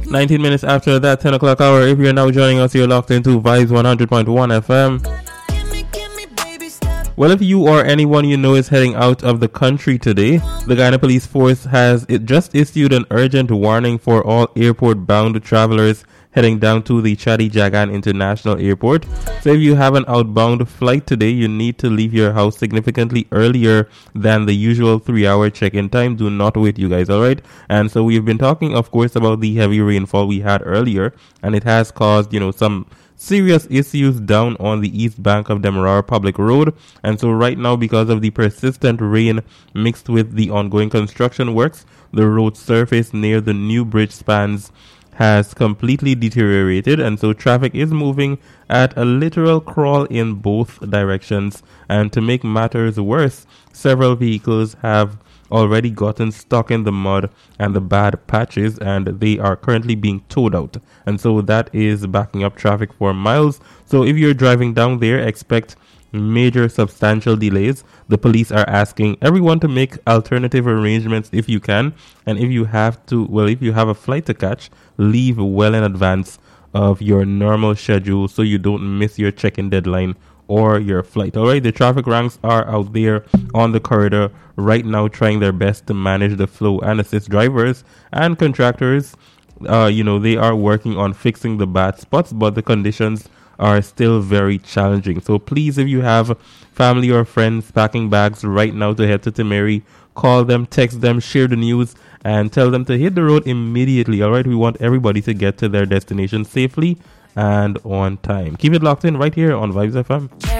19 minutes after that 10 o'clock hour. If you're now joining us, you're locked into Vibes 100.1 FM. Well, if you or anyone you know is heading out of the country today, the Guyana Police Force has just issued an urgent warning for all airport-bound travelers heading down to the Chadi Jagan International Airport. So if you have an outbound flight today, you need to leave your house significantly earlier than the usual 3-hour check-in time. Do not wait, you guys, all right? And so we've been talking, of course, about the heavy rainfall we had earlier, and it has caused, some serious issues down on the east bank of Demerara Public Road. And so right now, because of the persistent rain mixed with the ongoing construction works, the road surface near the new bridge spans has completely deteriorated, and so traffic is moving at a literal crawl in both directions. And to make matters worse, several vehicles have already gotten stuck in the mud and the bad patches, and they are currently being towed out, and so that is backing up traffic for miles. So if you're driving down there, expect major substantial delays. The police are asking everyone to make alternative arrangements if you can, and if you have a flight to catch, leave well in advance of your normal schedule so you don't miss your check-in deadline or your flight. All right, the traffic ranks are out there on the corridor right now trying their best to manage the flow and assist drivers and contractors. They are working on fixing the bad spots, but the conditions are still very challenging. So please, if you have family or friends packing bags right now to head to Timeri, call them, text them, share the news, and tell them to hit the road immediately. All right, we want everybody to get to their destination safely and on time. Keep it locked in right here on Vibes FM.